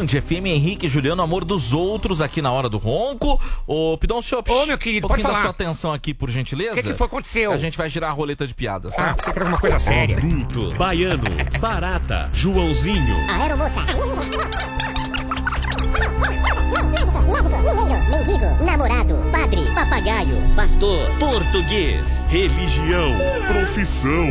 Band FM, Henrique e Juliano, amor dos outros aqui na hora do ronco. Ô, Pidoncio, Ô, meu querido, pode falar. da sua atenção aqui, por gentileza. O que foi que aconteceu? A gente vai girar a roleta de piadas, tá? Você quer alguma coisa séria? Bruto, Baiano, Barata, Joãozinho. Aeromoça. Médico, mineiro, mendigo, namorado, padre, papagaio, Pastor, Português, Religião, Profissão.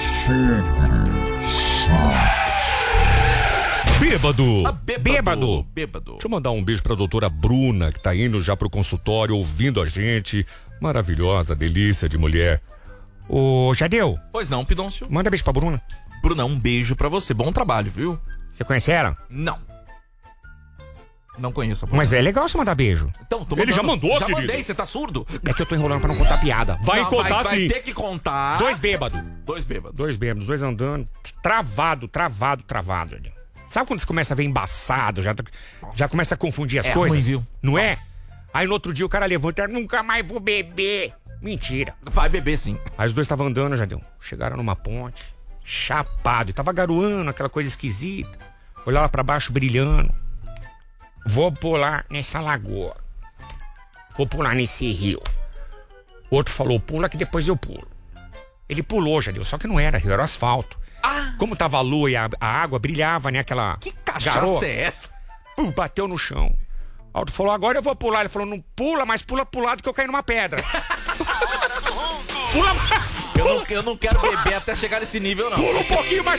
Bêbado. Bêbado. Deixa eu mandar um beijo pra doutora Bruna, que tá indo já pro consultório, ouvindo a gente. Maravilhosa, delícia de mulher. Ô, Jadeu, Pois não, Pidoncio. manda beijo pra Bruna. Brunão, um beijo pra você. Bom trabalho, viu? Você conhece ela? Não. Não conheço a Bruna. Mas é legal você mandar beijo. Então, tô Ele já mandando. mandou, Já querido. mandei, você tá surdo? É que eu tô enrolando pra não contar piada. Vai Não, contar vai sim. ter que contar. Dois bêbados. Dois bêbados. Dois andando. Travado. Jadeu. Sabe quando você começa a ver embaçado? Já começa a confundir as É coisas? ruim, viu? Não é? Nossa. Aí no outro dia o cara levanta e nunca mais vou beber. Mentira. Vai beber sim. Aí os dois estavam andando, Jadeu. Chegaram numa ponte, chapado. E tava garoando, aquela coisa esquisita. Olhava pra baixo, brilhando. Vou pular nessa lagoa. Vou pular nesse rio. O outro falou, pula que depois eu pulo. Ele pulou, Jadeu, só que não era rio, era asfalto. Como tava a lua e a água brilhava, né? Aquela Que cachaça garoa. é essa? Bateu no chão. O outro falou, agora eu vou pular. Ele falou, não pula, mas pula pro lado que eu caí numa pedra. Pula Eu não quero beber até chegar nesse nível, não. um pouquinho mais